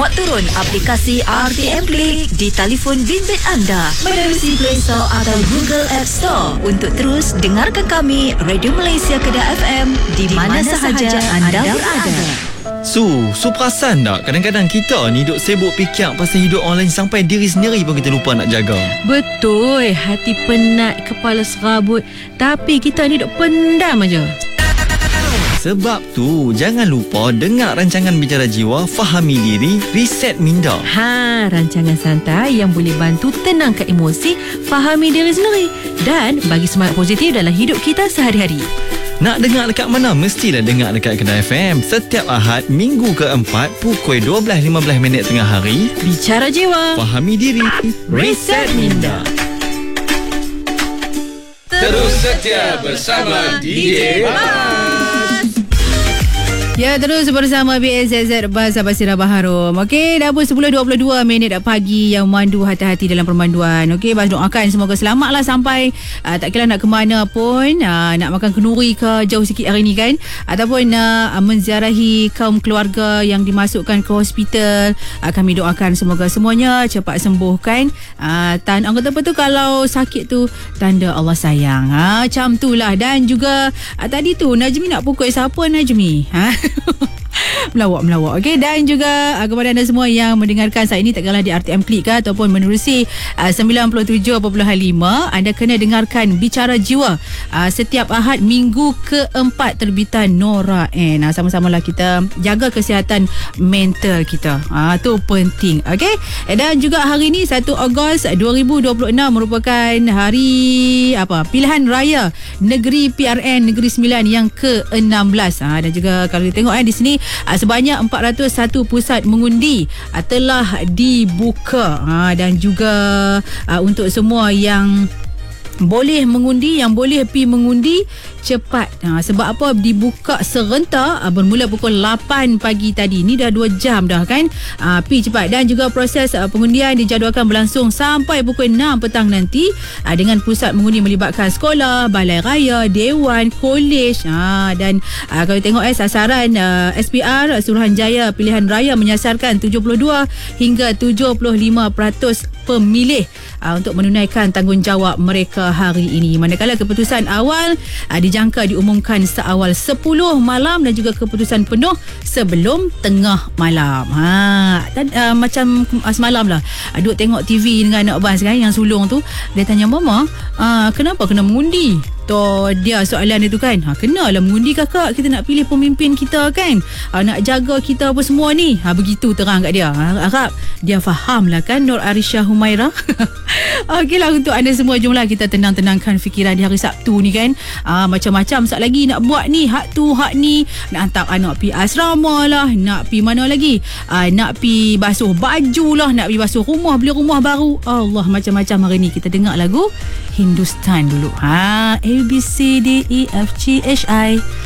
Muat turun aplikasi RTM Play di telefon bimbit anda menerusi Play Store atau Google App Store untuk terus dengarkan kami Radio Malaysia Kedah FM di mana sahaja anda berada. Su perasan tak? Kadang-kadang kita ni duk sibuk fikir pasal hidup orang lain sampai diri sendiri pun kita lupa nak jaga. Betul, hati penat, kepala serabut, tapi kita ni duk pendam aja. Sebab tu, jangan lupa dengar rancangan Bicara Jiwa, Fahami Diri, Reset Minda. Rancangan santai yang boleh bantu tenangkan emosi, fahami diri sendiri dan bagi semangat positif dalam hidup kita sehari-hari. Nak dengar dekat mana? Mestilah dengar dekat Kedah FM. Setiap Ahad, minggu keempat, pukul 12.15 tengah hari. Bicara Jiwa, Fahami Diri, Reset Minda. Terus setia bersama DJ Ya, terus bersama BSZ Bas Abasira Baharum. Okey, dah pun 10.22 dah pagi yang memandu hati-hati dalam permanduan. Okey, Bas doakan semoga selamatlah sampai tak kira nak ke mana pun, nak makan kenduri ke jauh sikit hari ni kan, ataupun nak menziarahi kaum keluarga yang dimasukkan ke hospital. Kami doakan semoga semuanya cepat sembuh kan. Tan orang kata apa tu, kalau sakit tu tanda Allah sayang. Macam tu lah. Dan juga tadi tu Najmi nak pukul siapa Najmi? Melawak. Okey, dan juga kepada anda semua yang mendengarkan saat ini, tak kala di RTM Klik ke ataupun menerusi 97.5, anda kena dengarkan Bicara Jiwa setiap Ahad minggu keempat terbitan Nora N. Sama-samalah kita jaga kesihatan mental kita. Tu penting. Okey, dan juga hari ini 1 Ogos 2026 merupakan hari pilihan raya Negeri PRN Negeri Sembilan yang ke-16. Dan juga kalau kita tengok di sini sebanyak 401 pusat mengundi telah dibuka, dan juga untuk semua yang boleh mengundi, yang boleh pergi mengundi cepat. Sebab apa? Dibuka serentak bermula pukul 8 pagi tadi. Ni dah 2 jam dah kan. Pergi cepat. Dan juga proses pengundian dijadualkan berlangsung sampai pukul 6 petang nanti, dengan pusat mengundi melibatkan sekolah, balai raya, dewan, kolej. Dan kalau tengok sasaran SPR Suruhanjaya Pilihan Raya menyasarkan 72 hingga 75% pemilih untuk menunaikan tanggungjawab mereka hari ini. Manakala keputusan awal dijangka diumumkan seawal 10 malam dan juga keputusan penuh sebelum tengah malam. Macam semalam lah duk tengok TV dengan anak Bas kan, yang sulung tu, dia tanya mama, kenapa kena mengundi? Dia soalan dia tu kan, kenalah mengundi kakak, kita nak pilih pemimpin kita kan, nak jaga kita apa semua ni. Begitu terang kat dia. Harap dia faham lah kan, Nur Arisha Humaira. Okeylah, untuk anda semua, jomlah kita tenangkan fikiran di hari Sabtu ni kan. Macam-macam sat lagi nak buat ni, hak tu hak ni, nak hantar anak pergi asrama lah, nak pergi mana lagi, nak pergi basuh baju lah, nak pergi basuh rumah, beli rumah baru. Allah, macam-macam. Hari ni kita dengar lagu Hindustan dulu. A, B, C, D, E, F, G, H, I.